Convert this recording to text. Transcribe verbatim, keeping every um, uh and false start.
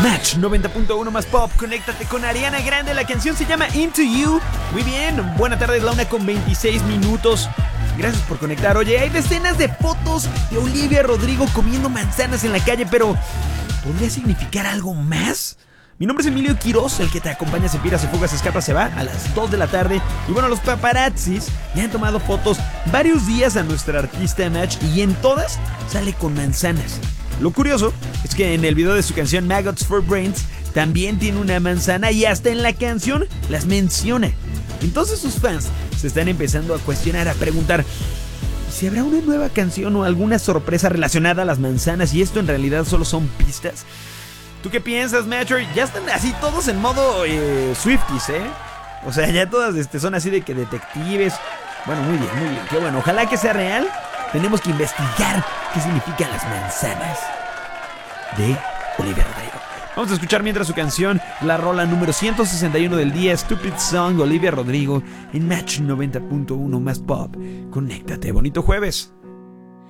Match noventa punto uno más pop, conéctate con Ariana Grande, la canción se llama Into You. Muy bien, buena tarde, es la una con veintiséis minutos. Gracias por conectar. Oye, hay decenas de fotos de Olivia Rodrigo comiendo manzanas en la calle, pero ¿podría significar algo más? Mi nombre es Emilio Quiroz, el que te acompaña, se pira, se fuga, se escapa, se va a las dos de la tarde. Y bueno, los paparazzis le han tomado fotos varios días a nuestra artista Match y en todas sale con manzanas. Lo curioso es que en el video de su canción Maggots for Brains también tiene una manzana y hasta en la canción las menciona. Entonces sus fans se están empezando a cuestionar, a preguntar si habrá una nueva canción o alguna sorpresa relacionada a las manzanas y esto en realidad solo son pistas. ¿Tú qué piensas, Metro? Ya están así todos en modo eh, Swifties, ¿eh? O sea, ya todas este, son así de que detectives. Bueno, muy bien, muy bien. Qué bueno, ojalá que sea real. Tenemos que investigar qué significan las manzanas de Olivia Rodrigo. Vamos a escuchar mientras su canción, la rola número ciento sesenta y uno del día, Stupid Song, Olivia Rodrigo, en Match noventa punto uno más pop. Conéctate, bonito jueves.